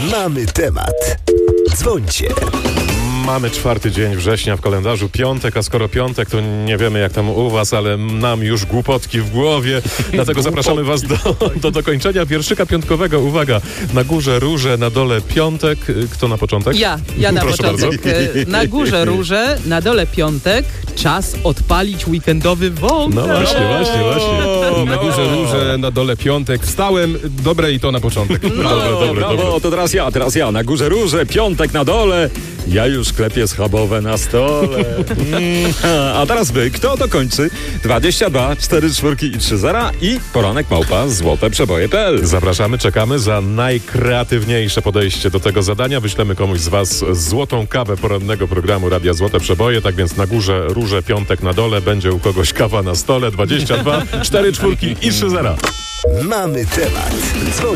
Mamy temat. Dzwońcie. Mamy 4 dzień września w kalendarzu, piątek, a skoro piątek, to nie wiemy jak tam u was, ale nam już głupotki w głowie, dlatego zapraszamy was do dokończenia wierszyka piątkowego. Uwaga, na górze róże, na dole piątek. Kto na początek? Ja na Proszę początek. Na górze róże, na dole piątek. Czas odpalić weekendowy wątek. No właśnie. Na górze róże, na dole piątek. Wstałem, dobre i to na początek. Dobre. To teraz ja. Na górze róże, piątek na dole. Ja już klepię schabowe na stole. A teraz wy, kto dokończy? 22, 4 czwórki i 3 zera i poranek małpa złoteprzeboje.pl. Zapraszamy, czekamy za najkreatywniejsze podejście do tego zadania. Wyślemy komuś z was złotą kawę porannego programu Radia Złote Przeboje. Tak więc na górze róże, piątek na dole. Będzie u kogoś kawa na stole. 22, 4 czwórki i 3 zera. Mamy temat. Dzwońcie.